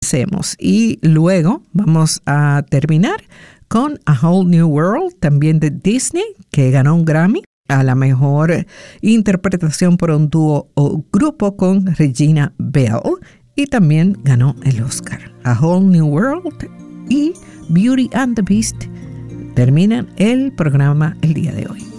Y luego vamos a terminar con A Whole New World, también de Disney, que ganó un Grammy a la mejor interpretación por un dúo o grupo con Regina Bell, y también ganó el Oscar. A Whole New World y Beauty and the Beast terminan el programa el día de hoy.